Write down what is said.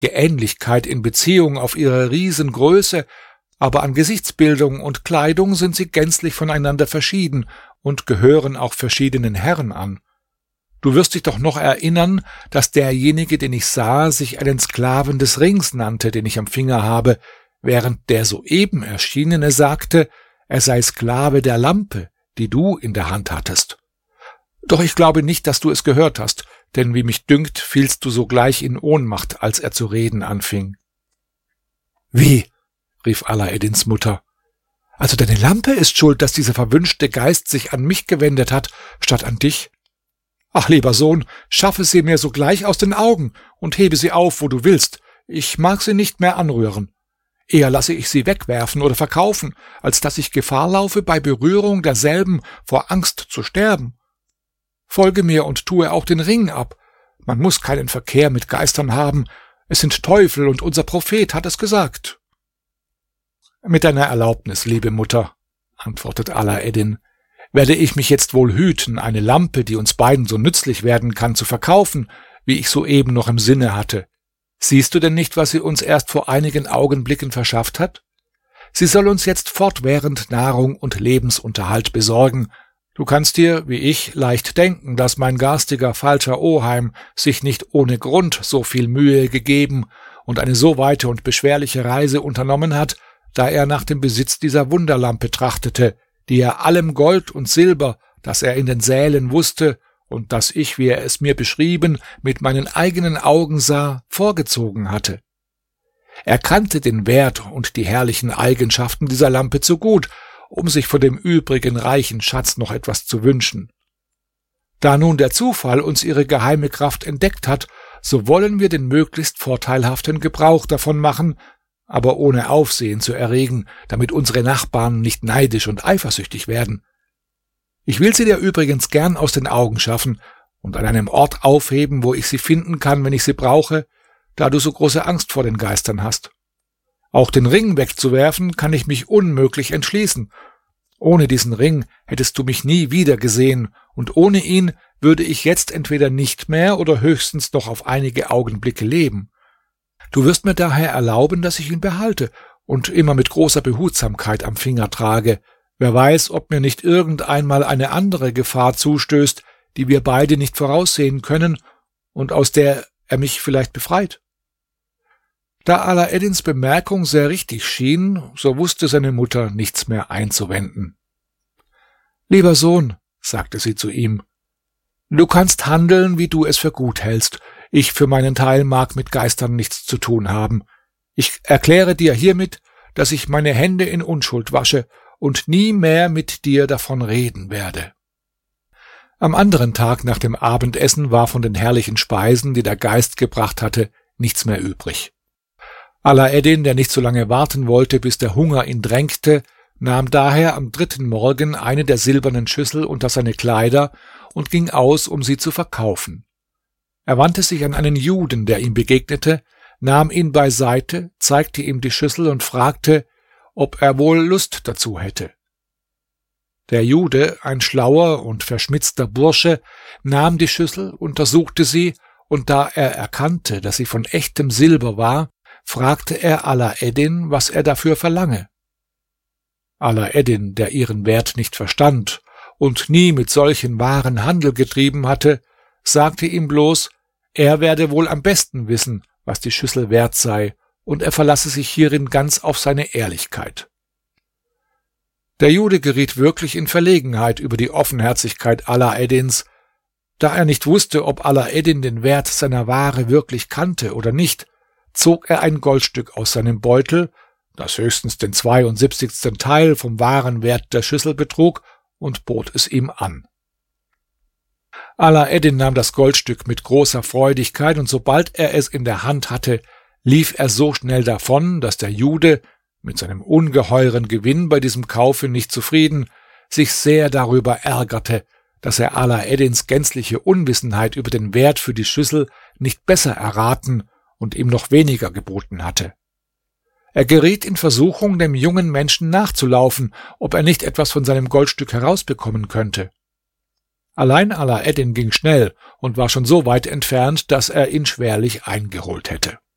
Ähnlichkeit in Beziehung auf ihre Riesengröße, aber an Gesichtsbildung und Kleidung sind sie gänzlich voneinander verschieden und gehören auch verschiedenen Herren an. Du wirst dich doch noch erinnern, dass derjenige, den ich sah, sich einen Sklaven des Rings nannte, den ich am Finger habe, während der soeben Erschienene sagte, er sei Sklave der Lampe, die du in der Hand hattest. Doch ich glaube nicht, dass du es gehört hast, denn wie mich dünkt, fielst du sogleich in Ohnmacht, als er zu reden anfing. »Wie?« rief Alaeddins Mutter. »Also deine Lampe ist schuld, dass dieser verwünschte Geist sich an mich gewendet hat, statt an dich? Ach, lieber Sohn, schaffe sie mir sogleich aus den Augen und hebe sie auf, wo du willst. Ich mag sie nicht mehr anrühren. Eher lasse ich sie wegwerfen oder verkaufen, als dass ich Gefahr laufe, bei Berührung derselben vor Angst zu sterben. Folge mir und tue auch den Ring ab. Man muss keinen Verkehr mit Geistern haben. Es sind Teufel und unser Prophet hat es gesagt.« »Mit deiner Erlaubnis, liebe Mutter«, antwortet Alaeddin, »werde ich mich jetzt wohl hüten, eine Lampe, die uns beiden so nützlich werden kann, zu verkaufen, wie ich soeben noch im Sinne hatte. Siehst du denn nicht, was sie uns erst vor einigen Augenblicken verschafft hat? Sie soll uns jetzt fortwährend Nahrung und Lebensunterhalt besorgen. Du kannst dir, wie ich, leicht denken, dass mein garstiger falscher Oheim sich nicht ohne Grund so viel Mühe gegeben und eine so weite und beschwerliche Reise unternommen hat, da er nach dem Besitz dieser Wunderlampe trachtete, die er allem Gold und Silber, das er in den Sälen wusste und das ich, wie er es mir beschrieben, mit meinen eigenen Augen sah, vorgezogen hatte. Er kannte den Wert und die herrlichen Eigenschaften dieser Lampe zu gut, um sich von dem übrigen reichen Schatz noch etwas zu wünschen. Da nun der Zufall uns ihre geheime Kraft entdeckt hat, so wollen wir den möglichst vorteilhaften Gebrauch davon machen, aber ohne Aufsehen zu erregen, damit unsere Nachbarn nicht neidisch und eifersüchtig werden. Ich will sie dir übrigens gern aus den Augen schaffen und an einem Ort aufheben, wo ich sie finden kann, wenn ich sie brauche, da du so große Angst vor den Geistern hast. Auch den Ring wegzuwerfen, kann ich mich unmöglich entschließen. Ohne diesen Ring hättest du mich nie wieder gesehen, und ohne ihn würde ich jetzt entweder nicht mehr oder höchstens noch auf einige Augenblicke leben. Du wirst mir daher erlauben, dass ich ihn behalte und immer mit großer Behutsamkeit am Finger trage. Wer weiß, ob mir nicht irgendeinmal eine andere Gefahr zustößt, die wir beide nicht voraussehen können und aus der er mich vielleicht befreit.« Da Alaeddins Bemerkung sehr richtig schien, so wusste seine Mutter nichts mehr einzuwenden. »Lieber Sohn«, sagte sie zu ihm, »du kannst handeln, wie du es für gut hältst. Ich für meinen Teil mag mit Geistern nichts zu tun haben. Ich erkläre dir hiermit, dass ich meine Hände in Unschuld wasche und nie mehr mit dir davon reden werde.« Am anderen Tag nach dem Abendessen war von den herrlichen Speisen, die der Geist gebracht hatte, nichts mehr übrig. Alaeddin, der nicht so lange warten wollte, bis der Hunger ihn drängte, nahm daher am 3. Morgen eine der silbernen Schüssel unter seine Kleider und ging aus, um sie zu verkaufen. Er wandte sich an einen Juden, der ihm begegnete, nahm ihn beiseite, zeigte ihm die Schüssel und fragte, ob er wohl Lust dazu hätte. Der Jude, ein schlauer und verschmitzter Bursche, nahm die Schüssel, untersuchte sie, und da er erkannte, dass sie von echtem Silber war, fragte er Alaeddin, was er dafür verlange. Alaeddin, der ihren Wert nicht verstand und nie mit solchen Waren Handel getrieben hatte, sagte ihm bloß, er werde wohl am besten wissen, was die Schüssel wert sei, und er verlasse sich hierin ganz auf seine Ehrlichkeit. Der Jude geriet wirklich in Verlegenheit über die Offenherzigkeit Alaeddins. Da er nicht wusste, ob Alaeddin den Wert seiner Ware wirklich kannte oder nicht, zog er ein Goldstück aus seinem Beutel, das höchstens den 72. Teil vom wahren Wert der Schüssel betrug, und bot es ihm an. Alaeddin nahm das Goldstück mit großer Freudigkeit, und sobald er es in der Hand hatte, lief er so schnell davon, dass der Jude, mit seinem ungeheuren Gewinn bei diesem Kaufe nicht zufrieden, sich sehr darüber ärgerte, dass er Alaeddins gänzliche Unwissenheit über den Wert für die Schüssel nicht besser erraten und ihm noch weniger geboten hatte. Er geriet in Versuchung, dem jungen Menschen nachzulaufen, ob er nicht etwas von seinem Goldstück herausbekommen könnte. Allein Alaeddin ging schnell und war schon so weit entfernt, dass er ihn schwerlich eingeholt hätte.